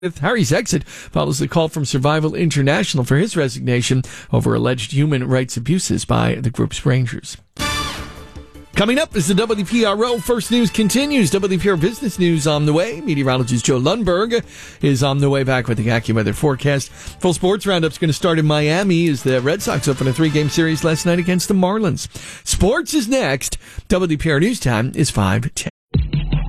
Harry's exit follows the call from Survival International for his resignation over alleged human rights abuses by the group's rangers. Coming up is the WPRO First News continues. WPRO Business News on the way. Meteorologist Joe Lundberg is on the way back with the AccuWeather forecast. Full sports roundup's going to start in Miami as the Red Sox open a 3-game series last night against the Marlins. Sports is next. WPRO News Time is 5:10.